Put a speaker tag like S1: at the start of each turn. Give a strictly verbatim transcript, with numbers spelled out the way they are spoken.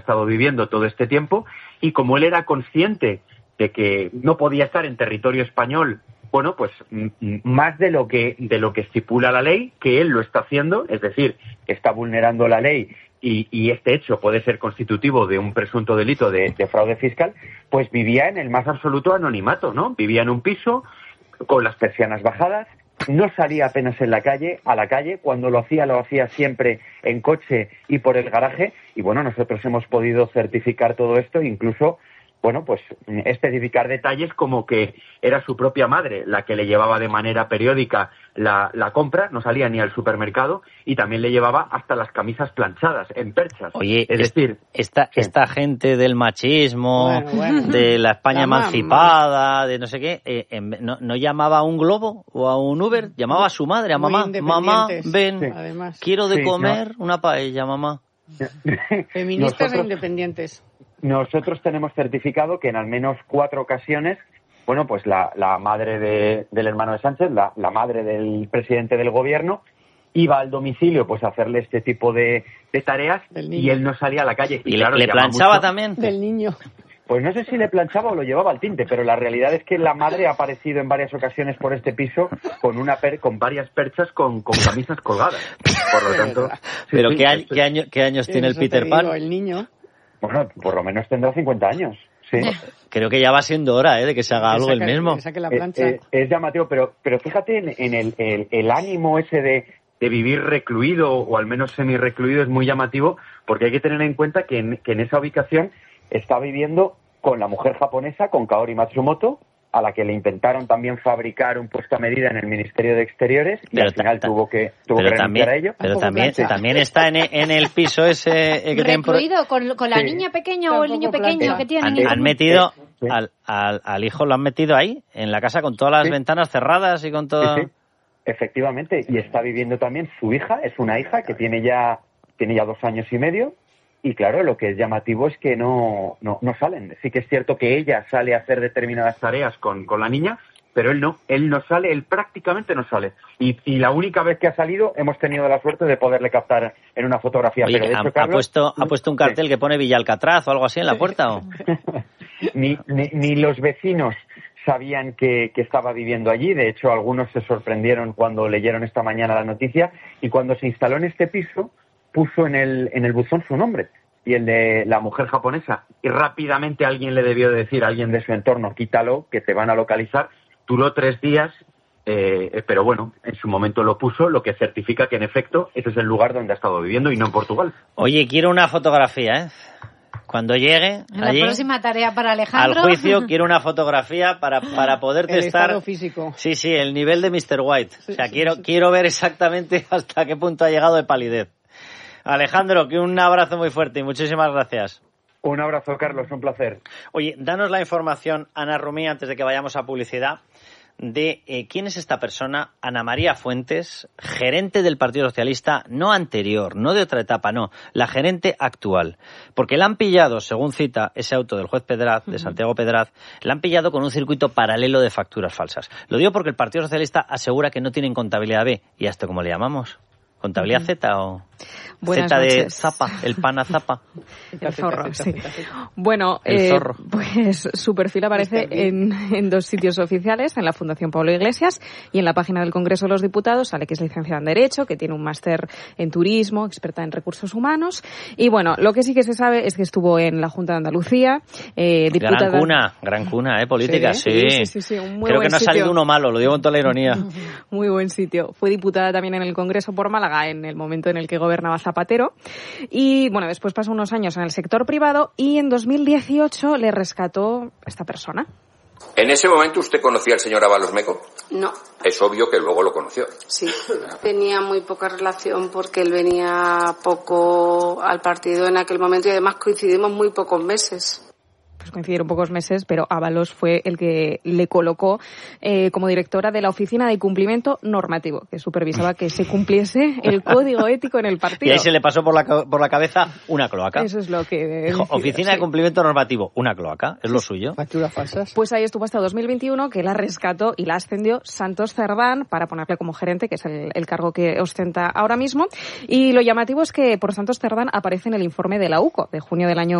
S1: estado viviendo todo este tiempo, y como él era consciente de que no podía estar en territorio español, bueno, pues m- más de lo que de lo que estipula la ley, que él lo está haciendo, es decir, está vulnerando la ley y, y este hecho puede ser constitutivo de un presunto delito de, de fraude fiscal, pues vivía en el más absoluto anonimato, ¿no? Vivía en un piso con las persianas bajadas, no salía apenas en la calle, a la calle, cuando lo hacía, lo hacía siempre en coche y por el garaje, y bueno, nosotros hemos podido certificar todo esto, incluso, bueno, pues especificar detalles como que era su propia madre la que le llevaba de manera periódica la, la compra, no salía ni al supermercado, y también le llevaba hasta las camisas planchadas, en perchas.
S2: Oye,
S1: es
S2: es,
S1: decir,
S2: esta,
S1: sí.
S2: esta gente del machismo,
S3: Bueno, bueno.
S2: de la España
S3: La
S2: emancipada, de no sé qué, eh, en- no, no llamaba a un Globo o a un Uber, llamaba a su madre, a
S3: Muy
S2: mamá, mamá,
S3: independientes,
S2: ven,
S3: sí. Además.
S2: quiero de
S1: Sí,
S2: comer una paella, mamá.
S3: Feministas
S1: Nosotros-
S3: e independientes.
S1: Nosotros tenemos certificado que en al menos cuatro ocasiones, bueno, pues la, la madre de, del hermano de Sánchez, la, la madre del presidente del gobierno, iba al domicilio pues a hacerle este tipo de, de tareas,
S3: Del niño.
S1: y él no salía a la calle.
S2: ¿Y,
S1: claro,
S2: le, le
S1: llama
S2: planchaba
S1: mucho.
S2: también?
S3: Del niño.
S1: Pues no sé si le planchaba o lo llevaba al tinte, pero la realidad es que la madre ha aparecido en varias ocasiones por este piso con una per- con varias perchas con, con camisas colgadas. Por lo tanto, sí,
S2: ¿Pero
S1: sí,
S2: qué, año-
S1: esto-
S2: qué, año- qué años tiene el
S3: Eso te
S2: Peter
S3: digo,
S2: Pan?
S3: el niño.
S1: Bueno, por lo menos tendrá cincuenta años. Sí.
S2: Creo que ya va siendo hora, ¿eh?, de que se haga algo
S3: Que
S2: el
S3: saque-
S2: mismo.
S3: que saque la
S1: Eh,
S3: plancha.
S1: eh, es llamativo, pero pero fíjate en, en el, el, el ánimo ese de, de vivir recluido, o al menos semi-recluido, es muy llamativo, porque hay que tener en cuenta que en, que en esa ubicación está viviendo con la mujer japonesa, con Kaori Matsumoto, a la que le intentaron también fabricar un puesto a medida en el Ministerio de Exteriores, y
S2: Pero
S1: al final
S2: ta- ta-
S1: tuvo que tuvo
S2: pero
S1: que
S2: también,
S1: renunciar a ello.
S2: pero
S3: Tampoco
S2: también,
S3: plancha.
S2: también está en, e- en el piso ese eh, que tienen pro-
S4: Recluido con, con la
S1: Sí.
S4: niña pequeña o el niño
S3: Tampoco
S4: pequeño
S3: plancha.
S4: que tienen.
S2: han,
S4: en
S2: han
S4: común.
S2: metido
S1: Sí.
S2: al, al, al hijo, lo han metido ahí, en la casa, con todas las
S1: Sí.
S2: ventanas cerradas y con todo...
S1: Sí, sí. Efectivamente, y está viviendo también su hija, es una hija que tiene ya tiene ya dos años y medio, y claro, lo que es llamativo es que no, no, no salen. Sí que es cierto que ella sale a hacer determinadas tareas con, con la niña, pero él no, él no sale, él prácticamente no sale. Y, y la única vez que ha salido hemos tenido la suerte de poderle captar en una fotografía.
S2: Oye,
S1: pero de
S2: ha,
S1: hecho,
S2: ha
S1: Carlos,
S2: puesto, ha puesto un cartel que pone Villa Alcatraz o algo así en la puerta, ¿o?
S1: ni, ni, ni los vecinos sabían que, que estaba viviendo allí. De hecho, algunos se sorprendieron cuando leyeron esta mañana la noticia, y cuando se instaló en este piso puso en el, en el buzón su nombre y el de la mujer japonesa, y rápidamente alguien le debió de decir, alguien de su entorno, quítalo, que te van a localizar. Duró tres días, eh, pero bueno, en su momento lo puso, lo que certifica que en efecto ese es el lugar donde ha estado viviendo y no en Portugal.
S2: Oye, quiero una fotografía, ¿eh? Cuando llegue
S4: La
S2: allí
S4: próxima tarea para
S2: al
S4: Alejandro.
S2: juicio, quiero una fotografía para, para poder
S3: El
S2: testar...
S3: estado físico.
S2: Sí, sí, el nivel de mister White. O sea,
S3: Sí,
S2: quiero,
S3: sí.
S2: quiero ver exactamente hasta qué punto ha llegado de palidez. Alejandro, que un abrazo muy fuerte y muchísimas gracias.
S1: Un abrazo, Carlos, un placer.
S2: Oye, danos la información, Ana Rumí, antes de que vayamos a publicidad, de eh, quién es esta persona, Ana María Fuentes, gerente del Partido Socialista, no anterior, no de otra etapa, no, la gerente actual. Porque la han pillado, según cita ese auto del juez Pedraz, de Santiago Pedraz, la han pillado con un circuito paralelo de facturas falsas. Lo digo porque el Partido Socialista asegura que no tienen contabilidad B. ¿Y a esto cómo le llamamos? ¿Contabilidad Z o...?
S5: Buenas
S2: Z de
S5: noches.
S2: zapa, el pana zapa.
S5: El zorro, sí. Bueno,
S2: El
S5: eh,
S2: zorro.
S5: pues su perfil aparece en, en dos sitios oficiales, en la Fundación Pablo Iglesias y en la página del Congreso de los Diputados. Sale que es licenciada en Derecho, que tiene un máster en Turismo, experta en Recursos Humanos. Y bueno, lo que sí que se sabe es que estuvo en la Junta de Andalucía. Eh, diputada...
S2: Gran cuna, gran cuna, ¿eh? Política, sí.
S5: Sí, sí, sí, sí, un muy
S2: Creo
S5: buen
S2: que no ha
S5: sitio.
S2: salido uno malo, lo digo con toda la ironía.
S5: Muy buen sitio. Fue diputada también en el Congreso por Málaga en el momento en el que gobernaba Zapatero. Y bueno, después pasó unos años en el sector privado y en dos mil dieciocho le rescató esta persona.
S6: ¿En ese momento usted conocía al señor Ábalos Meco?
S7: No,
S6: Es obvio que luego lo conoció.
S7: sí. Tenía muy poca relación porque él venía poco al partido en aquel momento y además coincidimos muy pocos meses.
S5: pues coincidieron pocos meses, pero Ábalos fue el que le colocó eh, como directora de la Oficina de Cumplimiento Normativo, que supervisaba que se cumpliese el código ético en el partido.
S2: Y ahí se le pasó por la, por la cabeza una cloaca.
S5: Eso es lo que...
S2: Dijo, Oficina
S5: sí.
S2: de Cumplimiento Normativo, una cloaca, es lo suyo.
S3: Facturas falsas.
S5: Pues ahí estuvo hasta dos mil veintiuno, que la rescató y la ascendió Santos Cerdán para ponerle como gerente, que es el, el cargo que ostenta ahora mismo. Y lo llamativo es que por Santos Cerdán aparece en el informe de la U C O de junio del año